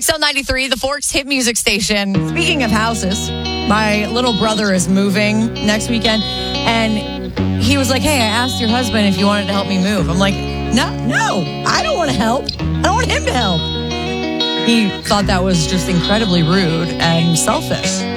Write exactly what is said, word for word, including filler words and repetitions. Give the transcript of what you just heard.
X L ninety-three, the Forks hit music station. Speaking of houses, my little brother is moving next weekend, and he was like, hey, I asked your husband if you wanted to help me move. I'm like, no, no, I don't want to help. I don't want him to help. He thought that was just incredibly rude and selfish.